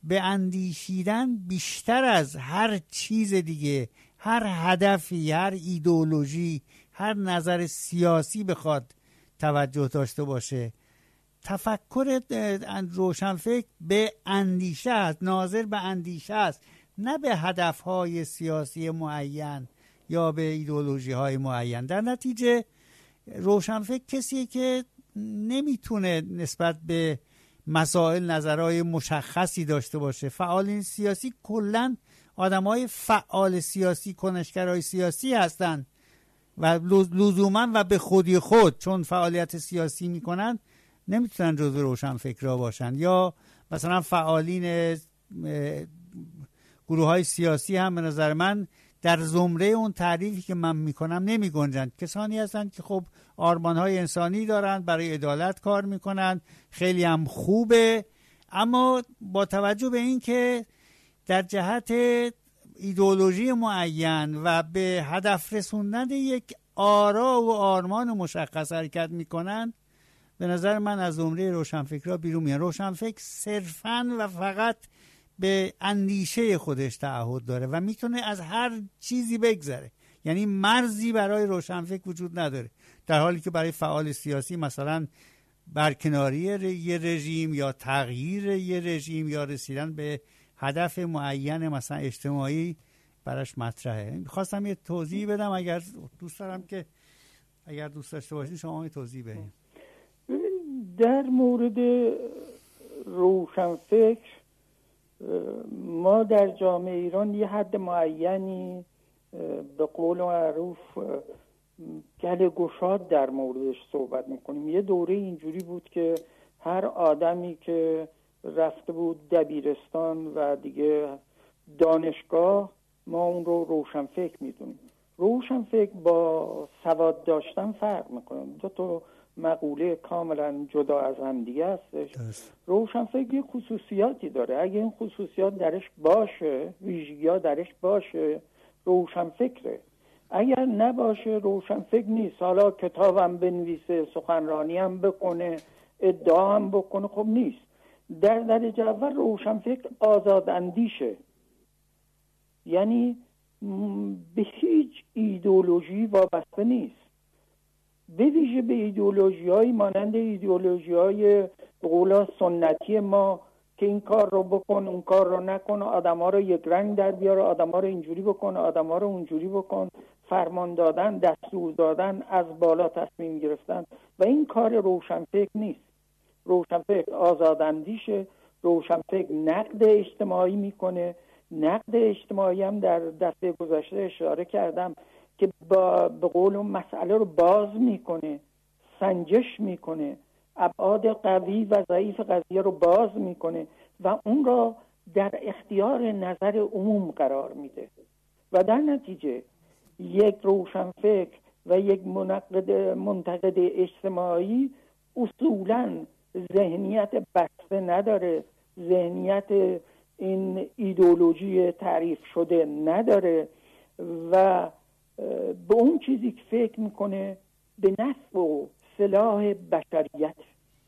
به اندیشیدن بیشتر از هر چیز دیگه، هر هدفی، هر ایدئولوژی، هر نظر سیاسی بخواد توجه داشته باشه، تفکر روشنفکر به اندیشه است، ناظر به اندیشه است، نه به هدفهای سیاسی معین یا به ایدئولوژی های معین. در نتیجه روشنفکر کسیه که نمیتونه نسبت به مسائل نظرهای مشخصی داشته باشه. فعالین سیاسی کلن آدمای فعال سیاسی، کنشگرای سیاسی هستن و لزوما و به خودی خود چون فعالیت سیاسی میکنن نمیتونن جزو روشنفکرها باشن. یا مثلا فعالین گروه های سیاسی هم به نظر من در زمره اون تعریفی که من میکنم نمی گنجند. کسانی هستند که خب آرمان های انسانی دارن، برای عدالت کار میکنن، خیلی هم خوبه، اما با توجه به این که در جهت ایدئولوژی معین و به هدف رسوندن یک آرا و آرمان مشخص حرکت میکنن، به نظر من از زمره روشنفکرها بیرون میان. روشنفکر صرفاً و فقط به اندیشه خودش تعهد داره و میتونه از هر چیزی بگذره، یعنی مرزی برای روشنفکر وجود نداره، در حالی که برای فعال سیاسی مثلا برکناری یه رژیم یا تغییر یه رژیم یا رسیدن به هدف معین مثلا اجتماعی براش مطرحه. میخواستم یه توضیح بدم، اگر دوست داشته باشید شما یه توضیح بدید. در مورد روشنفکر ما در جامعه ایران یه حد معینی به قول معروف گله گشاد در موردش صحبت میکنیم. یه دوره اینجوری بود که هر آدمی که رفته بود دبیرستان و دیگه دانشگاه ما اون رو روشنفکر میدونیم. روشنفکر با سواد داشتن فرق میکنه، دو تا مقوله کاملا جدا از هم دیگه هستش. روشنفکر یه خصوصیاتی داره، اگه این خصوصیات درش باشه، ویژگی‌ها درش باشه، روشنفکره. اگر نباشه روشنفکر نیست. حالا کتابم بنویسه، سخنرانی هم بکنه، ادعا هم بکنه، خب نیست. در درجه اول روشنفکر آزاد اندیشه، یعنی به هیچ ایدئولوژی وابسته نیست، به ویژه به ایدئولوژی‌هایی مانند ایدئولوژی‌های به قول سنتی ما که این کار رو بکن اون کار رو نکن، آدم‌ها رو یک رنگ در بیاره، آدم‌ها رو اینجوری بکن، آدم‌ها رو اونجوری بکن، فرمان دادن، دستور دادن، از بالا تصمیم گرفتن، و این کار روشنفکر نیست. روشنفکر آزاداندیشه، روشنفکر نقد اجتماعی میکنه. نقد اجتماعی هم در دفعه گذشته اشاره کردم که به قول اون مسئله رو باز میکنه، سنجش میکنه، ابعاد قوی و ضعیف قضیه رو باز میکنه و اون را در اختیار نظر عموم قرار میده و در نتیجه یک روشنفکر و یک منتقد اجتماعی اصولاً ذهنیت بسته نداره، ذهنیت این ایدئولوژی تعریف شده نداره و به اون چیزی که فکر میکنه به نفع و صلاح بشریت،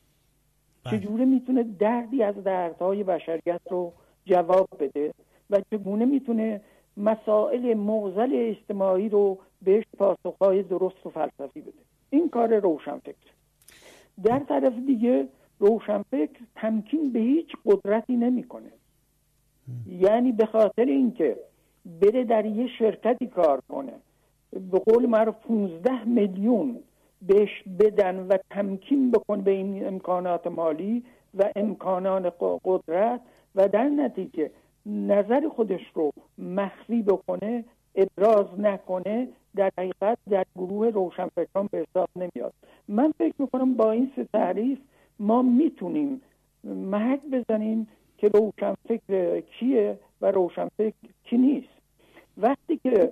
چجوره میتونه دردی از دردهای بشریت رو جواب بده و چگونه میتونه مسائل معضل اجتماعی رو بهش پاسخهای درست و فلسفی بده. این کار روشنفکر. در طرف دیگه روشنفکر تمکین به هیچ قدرتی نمیکنه، یعنی به خاطر اینکه بره در یه شرکتی کار کنه، به قول معروف 15 میلیون بهش بدن و تمکین بکن به این امکانات مالی و امکانات قدرت و در نتیجه نظر خودش رو مخفی بکنه، ابراز نکنه، در حقیقت در گروه روشنفکران به حساب نمیاد. من فکر میکنم با این سه تعریف ما میتونیم محک بزنیم که روشنفکر کیه و روشنفکر کی نیست. وقتی که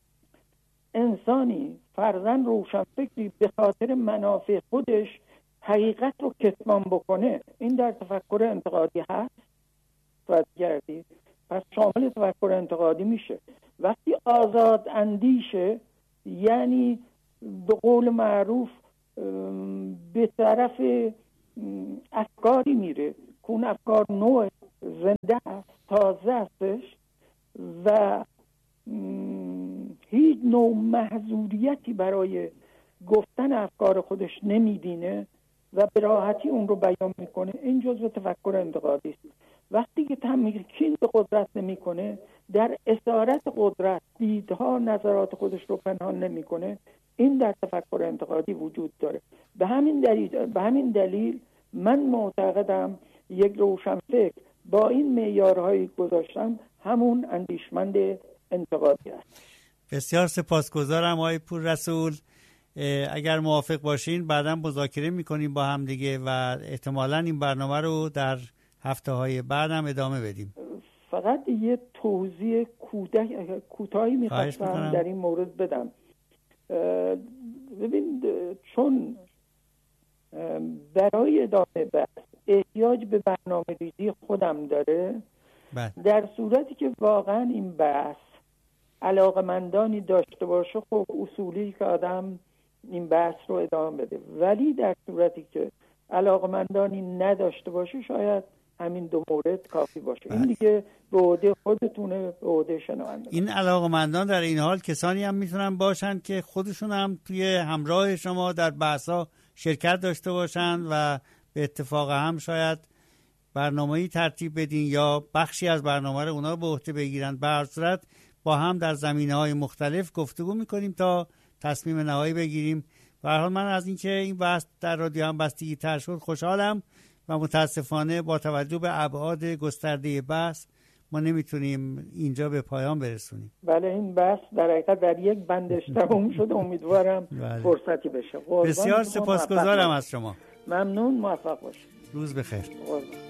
انسانی فرضاً روشنفکری به خاطر منافع خودش حقیقت رو کتمان بکنه، این در تفکر انتقادی هست گردید، پس شامل تفکر انتقادی میشه. وقتی آزاد اندیشه، یعنی به قول معروف به طرف افکاری میره که اون افکار نوع زنده است، تازه استش و هیچ نوع محدودیتی برای گفتن افکار خودش نمیدینه و به راحتی اون رو بیان میکنه، این جزء تفکر انتقادی است. وقتی که تمکین به قدرت نمیکنه، در اسارت قدرت دیدها نظرات خودش رو پنهان نمیکنه، این در تفکر انتقادی وجود داره. به همین دلیل من معتقدم یک روشنفکر با این معیارهایی گذاشتم همون اندیشمند انتقادی است. بسیار سپاسگزارم آقای پوررسول. اگر موافق باشین بعداً مذاکره میکنیم با هم دیگه و احتمالاً این برنامه رو در هفته‌های بعد هم ادامه بدیم. فقط یه توضیح کوتاهی میخواستم در این مورد بدم. ببین، چون برای ادامه بحث احتیاج به برنامه ریزی خودم داره، در صورتی که واقعا این بحث علاقمندانی داشته باشه، خب اصولی که آدم این بحث رو ادامه بده، ولی در صورتی که علاقمندانی نداشته باشه شاید همین دو مورد کافی باشه. این دیگه به عهده خودتونه، به عهده شنونده. این علاقمندان در این حال کسانی هم میتونن باشن که خودشون هم توی همراه شما در بحث‌ها شرکت داشته باشن و به اتفاق هم شاید برنامه‌ای ترتیب بدین یا بخشی از برنامه رو اونا به عهده بگیرن. به هر صورت با هم در زمینه‌های مختلف گفتگو می‌کنیم تا تصمیم نهایی بگیریم. به هر حال من از اینکه این بحث در رادیو هم بستگی‌تر شد خوشحالم و متاسفانه با توجه به ابعاد گسترده بحث ما نمیتونیم اینجا به پایان برسونیم. بله، این بحث در حقیقت در یک بندش تموم شده. امیدوارم فرصتی بشه. بسیار سپاسگزارم از شما. ممنون، موفق باشید. روز بخیر.